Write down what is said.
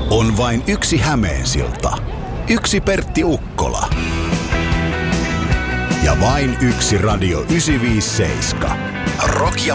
On vain yksi Hämeensilta, yksi Pertti Ukkola ja vain yksi Radio 957. Rock ja